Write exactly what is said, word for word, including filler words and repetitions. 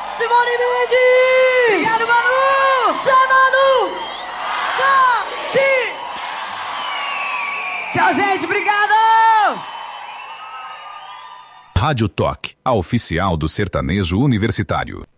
Simone Mendes! Obrigado, Manu! Zé Manu! Tati! Tchau, gente, obrigado! Rádio Toque, a oficial do sertanejo universitário.